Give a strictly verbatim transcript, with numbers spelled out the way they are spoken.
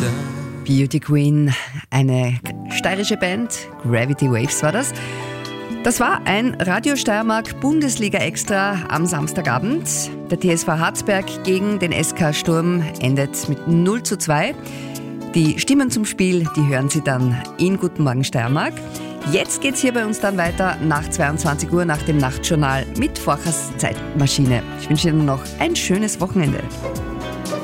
Beauty Queen, eine steirische Band, Gravity Waves war das. Das war ein Radio Steiermark Bundesliga Extra am Samstagabend. Der T S V Harzberg gegen den S K Sturm endet mit null zu zwei. Die Stimmen zum Spiel, die hören Sie dann in Guten Morgen Steiermark. Jetzt geht's hier bei uns dann weiter nach zweiundzwanzig Uhr nach dem Nachtjournal mit Forchers Zeitmaschine. Ich wünsche Ihnen noch ein schönes Wochenende.